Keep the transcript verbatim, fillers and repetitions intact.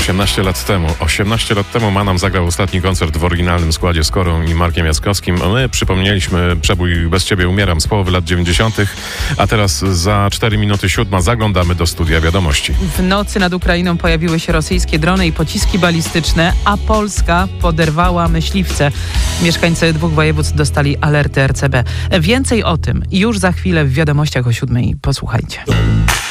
osiemnaście lat temu. osiemnaście lat temu Manam zagrał ostatni koncert w oryginalnym składzie z Korą i Markiem Jackowskim. My przypomnieliśmy przebój Bez Ciebie umieram z połowy lat dziewięćdziesiątych. A teraz za cztery minuty siódma zaglądamy do studia wiadomości. W nocy nad Ukrainą pojawiły się rosyjskie drony i pociski balistyczne, a Polska poderwała myśliwce. Mieszkańcy dwóch województw dostali alerty R C B. Więcej o tym już za chwilę w wiadomościach o siódmej. Posłuchajcie.